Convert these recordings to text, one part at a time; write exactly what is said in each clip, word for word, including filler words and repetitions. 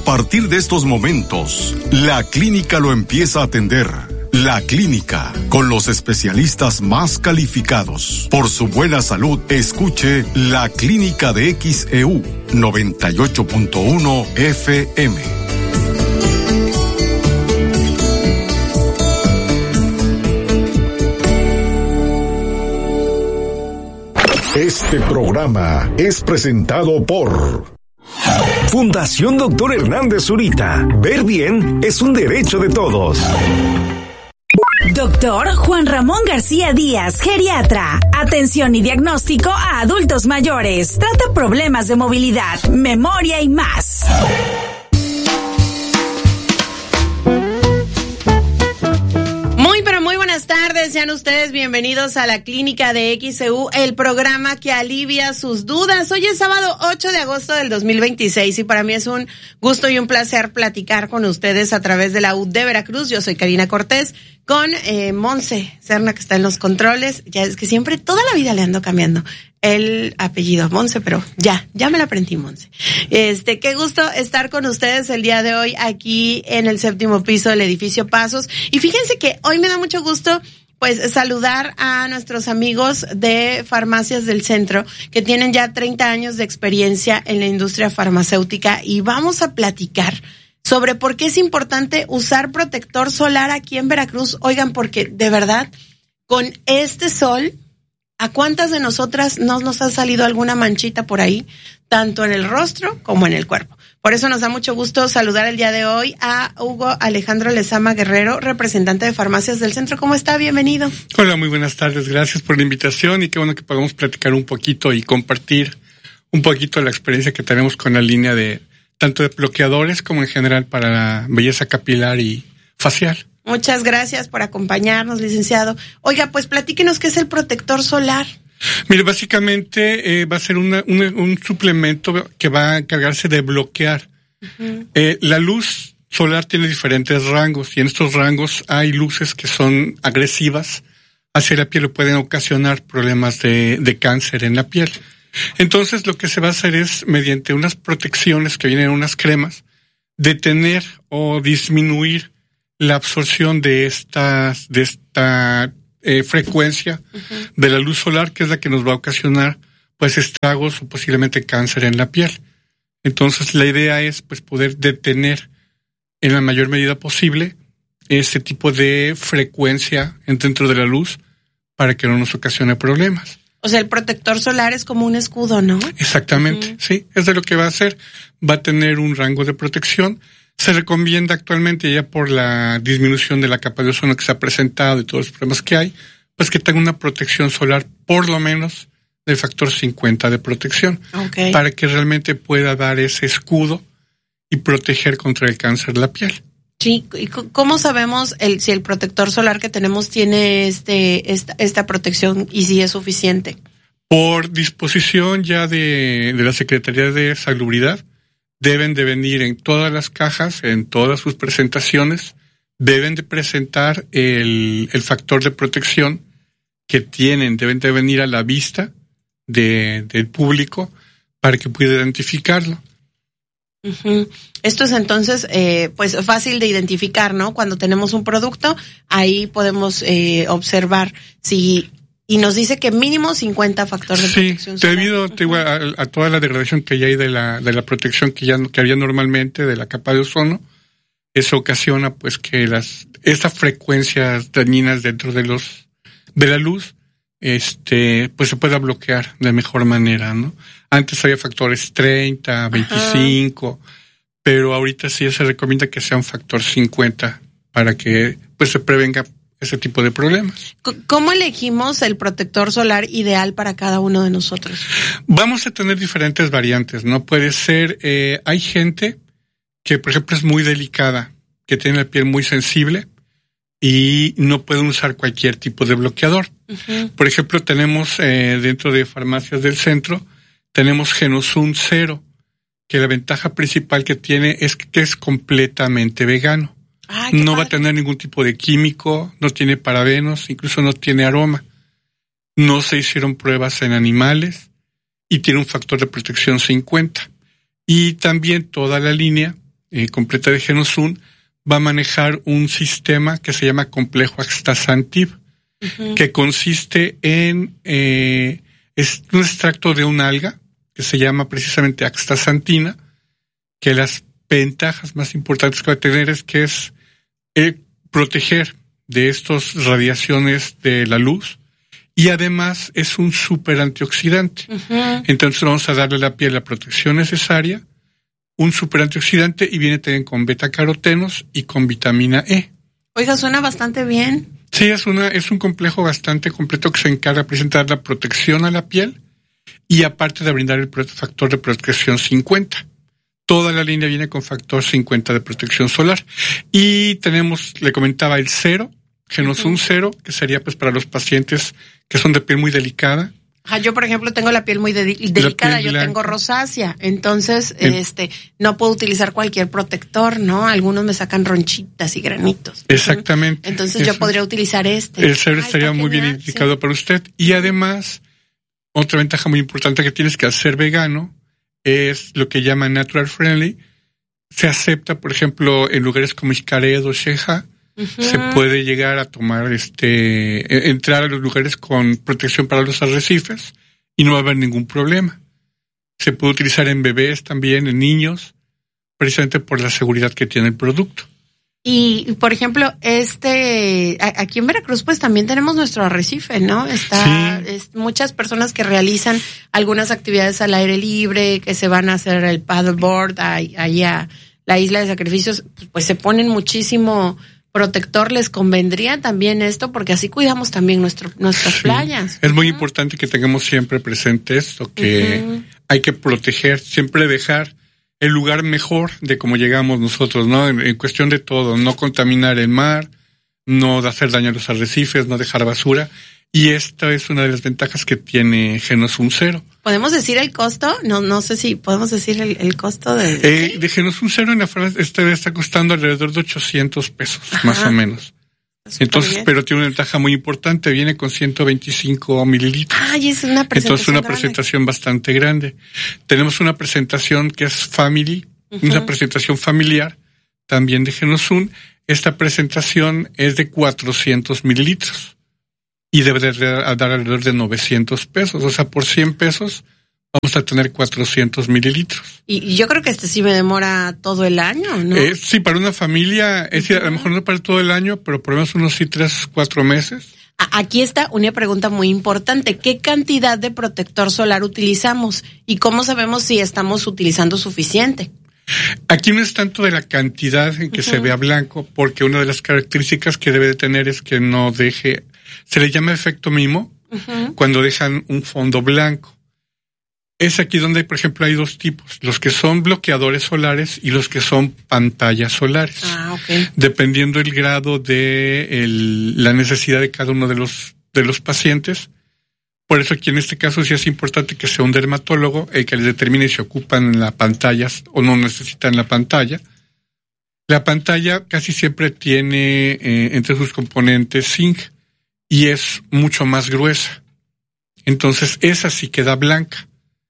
partir de estos momentos, la clínica lo empieza a atender. La Clínica, con los especialistas más calificados. Por su buena salud, escuche La Clínica de X E U noventa y ocho punto uno F M. Este programa es presentado por Fundación Doctor Hernández Zurita. Ver bien es un derecho de todos. Doctor Juan Ramón García Díaz, geriatra. Atención y diagnóstico a adultos mayores. Trata problemas de movilidad, memoria y más. Muy, pero muy buenas tardes. Sean ustedes bienvenidos a la Clínica de X E U, el programa que alivia sus dudas. Hoy es sábado ocho de agosto del dos mil veintiséis y para mí es un gusto y un placer platicar con ustedes a través de la U de Veracruz. Yo soy Karina Cortés con eh, Monse Serna, que está en los controles. Ya es que siempre, toda la vida le ando cambiando el apellido a Monse, pero ya, ya me la aprendí, Monse. Este, qué gusto estar con ustedes el día de hoy aquí en el séptimo piso del edificio Pasos. Y fíjense que hoy me da mucho gusto pues saludar a nuestros amigos de Farmacias del Centro, que tienen ya treinta años de experiencia en la industria farmacéutica, y vamos a platicar sobre por qué es importante usar protector solar aquí en Veracruz. Oigan, porque de verdad, con este sol, ¿a cuántas de nosotras no nos ha salido alguna manchita por ahí, tanto en el rostro como en el cuerpo? Por eso nos da mucho gusto saludar el día de hoy a Hugo Alejandro Lezama Guerrero, representante de Farmacias del Centro. ¿Cómo está? Bienvenido. Hola, muy buenas tardes. Gracias por la invitación y qué bueno que podamos platicar un poquito y compartir un poquito la experiencia que tenemos con la línea de tanto de bloqueadores como en general para la belleza capilar y facial. Muchas gracias por acompañarnos, licenciado. Oiga, pues platíquenos qué es el protector solar. Mire, básicamente eh, va a ser una, una, un suplemento que va a encargarse de bloquear. Uh-huh. Eh, la luz solar tiene diferentes rangos y en estos rangos hay luces que son agresivas hacia la piel y pueden ocasionar problemas de, de cáncer en la piel. Entonces lo que se va a hacer es, mediante unas protecciones que vienen en unas cremas, detener o disminuir la absorción de estas, de esta eh, frecuencia uh-huh. de la luz solar, que es la que nos va a ocasionar pues estragos o posiblemente cáncer en la piel. Entonces la idea es pues poder detener en la mayor medida posible este tipo de frecuencia dentro de la luz para que no nos ocasione problemas. O sea, el protector solar es como un escudo, ¿no? Exactamente, uh-huh. sí, es de lo que va a hacer. Va a tener un rango de protección. Se recomienda actualmente, ya por la disminución de la capa de ozono que se ha presentado y todos los problemas que hay, pues que tenga una protección solar por lo menos del factor cincuenta de protección, okay, para que realmente pueda dar ese escudo y proteger contra el cáncer de la piel. Sí, ¿y cómo sabemos el, si el protector solar que tenemos tiene este esta, esta protección y si es suficiente? Por disposición ya de, de la Secretaría de Salubridad, deben de venir en todas las cajas, en todas sus presentaciones, deben de presentar el, el factor de protección que tienen, deben de venir a la vista de, del público para que pueda identificarlo. Uh-huh. Esto es entonces eh, pues fácil de identificar, ¿no? Cuando tenemos un producto, ahí podemos eh, observar si, y nos dice que mínimo cincuenta factores de sí, protección solar. Debido uh-huh. a, a toda la degradación que ya hay de la de la protección que ya que había normalmente de la capa de ozono, eso ocasiona pues que las estas frecuencias dañinas dentro de los de la luz este pues se pueda bloquear de mejor manera, ¿no? Antes había factores treinta, veinticinco, ajá, pero ahorita sí se recomienda que sea un factor cincuenta para que pues se prevenga ese tipo de problemas. ¿Cómo elegimos el protector solar ideal para cada uno de nosotros? Vamos a tener diferentes variantes, ¿no? Puede ser, eh, hay gente que por ejemplo es muy delicada, que tiene la piel muy sensible y no pueden usar cualquier tipo de bloqueador. Uh-huh. Por ejemplo, tenemos eh, dentro de Farmacias del Centro, tenemos Genosun Cero, que la ventaja principal que tiene es que es completamente vegano. Ay, no padre. Va a tener ningún tipo de químico, no tiene parabenos, incluso no tiene aroma. No se hicieron pruebas en animales y tiene un factor de protección cincuenta. Y también toda la línea eh, completa de Genosum va a manejar un sistema que se llama complejo astaxantib, uh-huh. que consiste en eh, es un extracto de una alga que se llama precisamente astaxantina, que las ventajas más importantes que va a tener es que es eh, proteger de estas radiaciones de la luz y además es un super antioxidante. Uh-huh. Entonces vamos a darle a la piel la protección necesaria, un super antioxidante y viene también con betacarotenos y con vitamina E. Oiga, suena bastante bien. Sí, es una es un complejo bastante completo que se encarga de presentar la protección a la piel y aparte de brindar el factor de protección cincuenta. Toda la línea viene con factor cincuenta de protección solar. Y tenemos, le comentaba, el cero, Genosum uh-huh. cero, que sería pues para los pacientes que son de piel muy delicada. Ajá, yo, por ejemplo, tengo la piel muy de- delicada, yo tengo rosácea, entonces en, este no puedo utilizar cualquier protector, ¿no? Algunos me sacan ronchitas y granitos. Exactamente. Uh-huh. Entonces Eso. yo podría utilizar este. El cero Ay, estaría muy genial, bien indicado sí. para usted. Y además, otra ventaja muy importante que tienes que al ser vegano, es lo que llaman natural friendly. Se acepta, por ejemplo, en lugares como Xcaret o Xeja, uh-huh. se puede llegar a tomar, este, entrar a los lugares con protección para los arrecifes y no va a haber ningún problema. Se puede utilizar en bebés también, en niños, precisamente por la seguridad que tiene el producto. Y, por ejemplo, este, aquí en Veracruz, pues también tenemos nuestro arrecife, ¿no? Está, sí. es, muchas personas que realizan algunas actividades al aire libre, que se van a hacer el paddleboard ahí a la isla de sacrificios, pues se ponen muchísimo protector. Les convendría también esto, porque así cuidamos también nuestro, nuestras sí. playas. Es muy uh-huh. importante que tengamos siempre presente esto, que uh-huh. hay que proteger, siempre dejar el lugar mejor de cómo llegamos nosotros, ¿no? En, en cuestión de todo, no contaminar el mar, no hacer daño a los arrecifes, no dejar basura. Y esta es una de las ventajas que tiene Genosum cero. ¿Podemos decir el costo? No, no sé si podemos decir el, el costo de... Eh, ¿sí? De Genosum cero en la farmacia este está costando alrededor de ochocientos pesos, Ajá. más o menos. Entonces, bien. Pero tiene una ventaja muy importante, viene con ciento veinticinco mililitros. Ay, es una presentación Entonces, una grande. presentación bastante grande. Tenemos una presentación que es family, uh-huh. una presentación familiar, también de Genosum. Esta presentación es de cuatrocientos mililitros y debe de dar alrededor de novecientos pesos. O sea, por cien pesos vamos a tener cuatrocientos mililitros. Y, y yo creo que este sí me demora todo el año, ¿no? Eh, sí, para una familia, es decir, uh-huh. a lo mejor no para todo el año, pero por lo menos unos sí tres, cuatro meses. Aquí está una pregunta muy importante. ¿Qué cantidad de protector solar utilizamos? ¿Y cómo sabemos si estamos utilizando suficiente? Aquí no es tanto de la cantidad en que uh-huh. se vea blanco, porque una de las características que debe de tener es que no deje, se le llama efecto mimo, uh-huh. cuando dejan un fondo blanco. Es aquí donde, por ejemplo, hay dos tipos, los que son bloqueadores solares y los que son pantallas solares. Ah, okay. Dependiendo el grado de el, la necesidad de cada uno de los de los pacientes. Por eso aquí en este caso sí es importante que sea un dermatólogo el que les determine si ocupan la pantalla o no necesitan la pantalla. La pantalla casi siempre tiene eh, entre sus componentes zinc y es mucho más gruesa. Entonces esa sí queda blanca.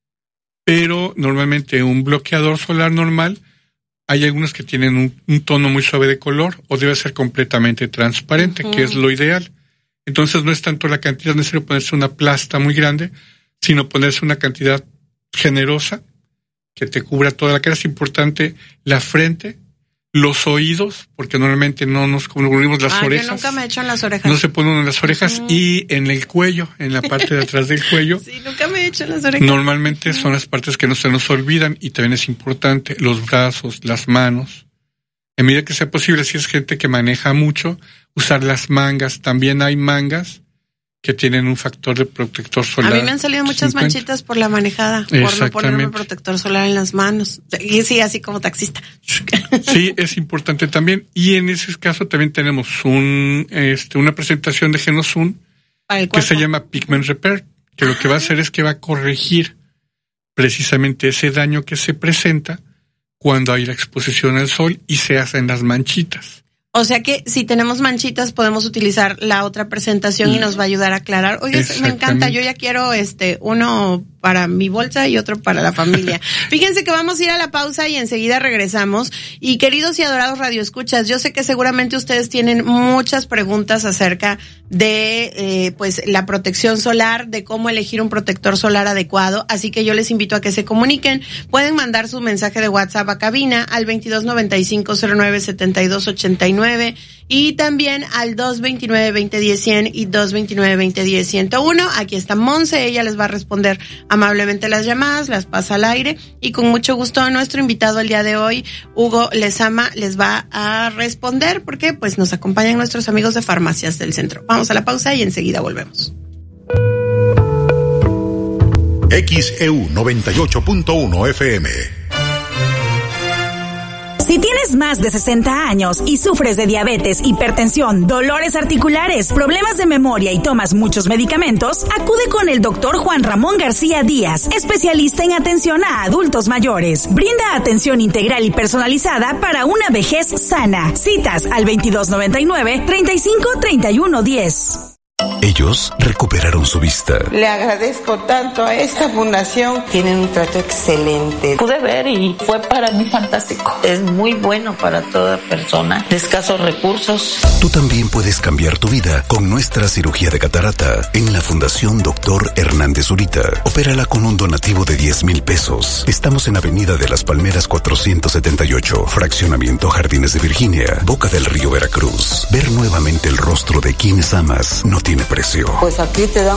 Pero normalmente un bloqueador solar normal, hay algunos que tienen un, un tono muy suave de color o debe ser completamente transparente, uh-huh. que es lo ideal. Entonces no es tanto la cantidad necesaria ponerse una plasta muy grande, sino ponerse una cantidad generosa que te cubra toda la cara. Es importante la frente, los oídos, porque normalmente no nos cubrimos las ah, orejas. Yo nunca me he hecho en las orejas. No se pone uno en las orejas uh-huh. y en el cuello, en la parte de atrás del cuello. Sí, nunca me he hecho en las orejas. Normalmente uh-huh. son las partes que no se nos olvidan y también es importante los brazos, las manos. En medida que sea posible, si es gente que maneja mucho, usar las mangas. También hay mangas que tienen un factor de protector solar. A mí me han salido muchas cincuenta manchitas por la manejada, por no ponerme protector solar en las manos. Y sí, así como taxista. Sí, es importante también. Y en ese caso también tenemos un este una presentación de Genosum que se llama Pigment Repair, que lo que va a hacer es que va a corregir precisamente ese daño que se presenta cuando hay la exposición al sol y se hacen las manchitas. O sea que si tenemos manchitas podemos utilizar la otra presentación y nos va a ayudar a aclarar. Oye, me encanta, yo ya quiero este uno para mi bolsa y otro para la familia. Fíjense que vamos a ir a la pausa y enseguida regresamos. Y queridos y adorados radioescuchas, yo sé que seguramente ustedes tienen muchas preguntas acerca de eh, pues la protección solar, de cómo elegir un protector solar adecuado, así que yo les invito a que se comuniquen. Pueden mandar su mensaje de WhatsApp a cabina al veintidós noventa y cinco cero nueve setenta y dos ochenta y nueve y también al dos veintinueve veinte diez cien y dos veintinueve veinte diez ciento uno. Aquí está Monse, ella les va a responder amablemente las llamadas, las pasa al aire y con mucho gusto nuestro invitado el día de hoy, Hugo Lezama, les va a responder porque pues nos acompañan nuestros amigos de Farmacias del Centro. Vamos a la pausa y enseguida volvemos. X E U noventa y ocho punto uno F M. Si tienes más de sesenta años y sufres de diabetes, hipertensión, dolores articulares, problemas de memoria y tomas muchos medicamentos, acude con el doctor Juan Ramón García Díaz, especialista en atención a adultos mayores. Brinda atención integral y personalizada para una vejez sana. Citas al veintidós noventa y nueve treinta y cinco treinta y uno diez. Ellos recuperaron su vista. Le agradezco tanto a esta fundación. Tienen un trato excelente. Pude ver y fue para mí fantástico. Es muy bueno para toda persona de escasos recursos. Tú también puedes cambiar tu vida con nuestra cirugía de catarata en la Fundación Doctor Hernández Zurita. Opérala con un donativo de diez mil pesos. Estamos en Avenida de las Palmeras cuatrocientos setenta y ocho, Fraccionamiento Jardines de Virginia, Boca del Río, Veracruz. Ver nuevamente el rostro de quienes amas no tiene precio. Pues aquí te dan